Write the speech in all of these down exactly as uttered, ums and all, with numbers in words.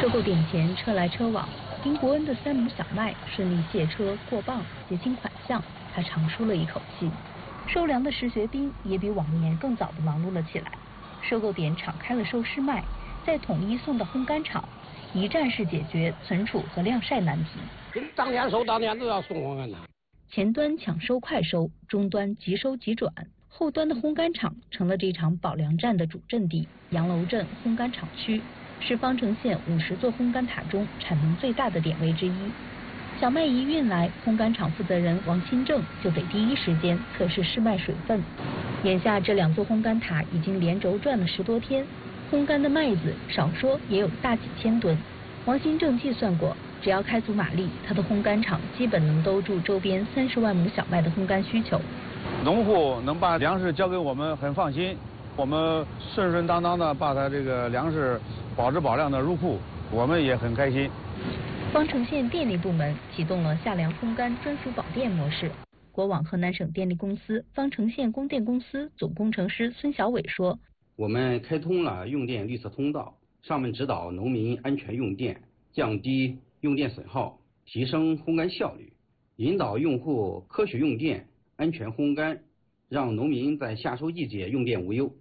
收购点前车来车往，因伯恩的三亩小麦顺利卸车过磅结清款项，他长舒了一口气。收粮的石学兵也比往年更早地忙碌了起来。收购点敞开了收湿麦，再统一送到烘干厂，一站式解决存储和晾晒难题。 当天收当天都要送烘干厂。 前端抢收快收，中端即收即转，后端的烘干厂成了这场保粮战的主阵地。杨楼镇烘干厂区是方城县五十座烘干塔中产能最大的点位之一。小麦一运来，烘干厂负责人王新正就得第一时间测试湿麦水分。眼下这两座烘干塔已经连轴转了十多天，烘干的麦子少说也有大几千吨。王新正计算过，只要开足马力，他的烘干厂基本能兜住周边三十万亩小麦的烘干需求。 农户能把粮食交给我们，很放心，我们顺顺当当的把他这个粮食保质保量的入库，我们也很开心。 方城县电力部门启动了夏粮烘干专属保电模式。国网河南省电力公司方城县供电公司总工程师孙小伟说：“ 我们开通了用电绿色通道，上面指导农民安全用电，降低用电损耗，提升烘干效率，引导用户科学用电、安全烘干，让农民在夏收季节用电无忧。”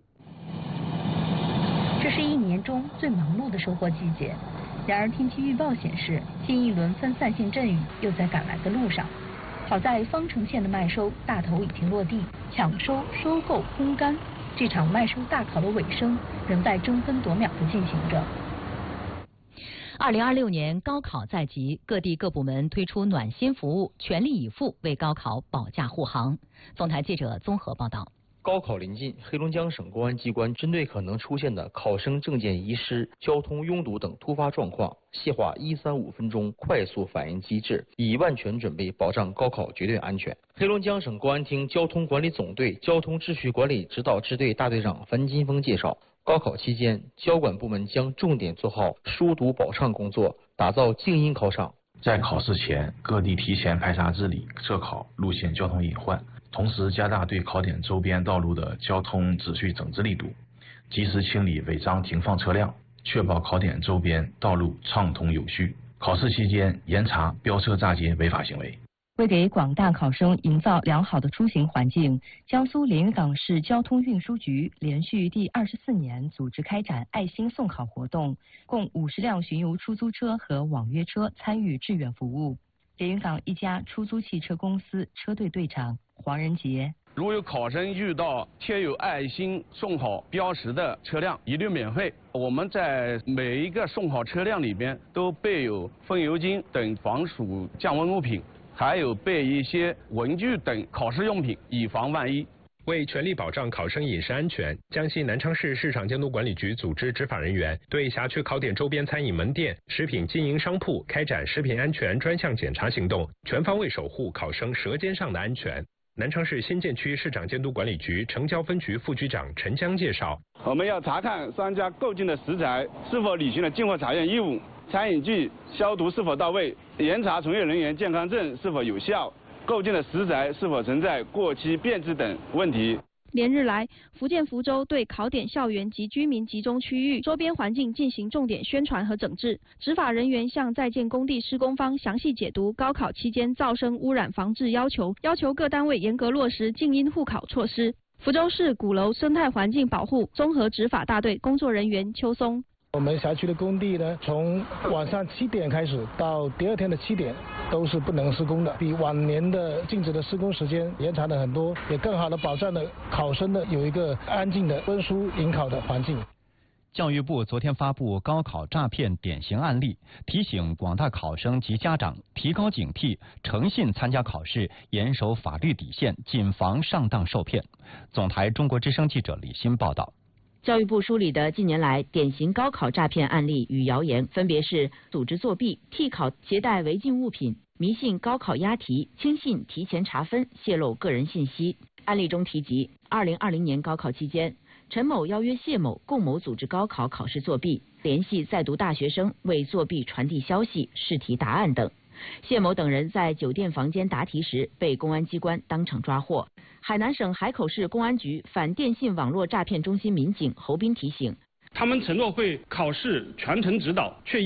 这是一年中最忙碌的收获季节。然而天气预报显示，新一轮分散性阵雨又在赶来的路上。好在方城县的麦收大头已经落地，抢收、收购、烘干，这场麦收大考的尾声仍在争分夺秒地进行着。 二零二六年高考在即，各地各部门推出暖心服务，全力以赴为高考保驾护航。总台记者综合报道。 高考临近，黑龙江省公安机关针对可能出现的考生证件遗失、交通拥堵等突发状况，细化一三五分钟快速反应机制，以万全准备保障高考绝对安全。黑龙江省公安厅交通管理总队交通秩序管理指导支队大队长樊金峰介绍，高考期间，交管部门将重点做好疏堵保畅工作，打造静音考场。 在考试前，各地提前排查治理测考路线交通隐患，同时加大对考点周边道路的交通秩序整治力度，及时清理违章停放车辆，确保考点周边道路畅通有序。考试期间严查飙车炸街违法行为。 为给广大考生营造良好的出行环境，江苏连云港市交通运输局连续第二十四年组织开展爱心送考活动，共五十辆巡游出租车和网约车参与志愿服务。连云港一家出租汽车公司车队队长黄仁杰： 如有考生遇到贴有爱心送考标识的车辆，一律免费。我们在每一个送考车辆里边都备有风油精等防暑降温物品，还有备一些文具等考试用品，以防万一。 为全力保障考生饮食安全，江西南昌市市场监督管理局组织执法人员对辖区考点周边餐饮门店、食品经营商铺开展食品安全专项检查行动，全方位守护考生舌尖上的安全。南昌市新建区市场监督管理局城郊分局副局长陈江介绍： 我们要查看商家购进的食材是否履行了进货查验义务，餐饮具消毒是否到位，严查从业人员健康证是否有效，购进的食材是否存在过期变质等问题。 连日来，福建福州对考点校园及居民集中区域周边环境进行重点宣传和整治。执法人员向在建工地施工方详细解读高考期间噪声污染防治要求，要求各单位严格落实静音护考措施。福州市鼓楼生态环境保护综合执法大队工作人员邱松： 我们辖区的工地呢，从晚上七点开始到第二天的七点都是不能施工的，比往年的禁止的施工时间延长了很多，也更好的保障了考生的有一个安静的温书迎考的环境。 教育部昨天发布高考诈骗典型案例，提醒广大考生及家长提高警惕，诚信参加考试，严守法律底线，谨防上当受骗。总台中国之声记者李欣报道。 教育部梳理的近年来典型高考诈骗案例与谣言，分别是组织作弊、替考携带违禁物品、迷信高考押题、轻信提前查分、泄露个人信息。案例中提及，二零二零年高考期间，陈某邀约谢某共谋组织高考考试作弊，联系在读大学生为作弊传递消息、试题答案等。谢某等人在酒店房间答题时被公安机关当场抓获。海南省海口市公安局反电信网络诈骗中心民警侯斌提醒： 他们承诺会考试全程指导，却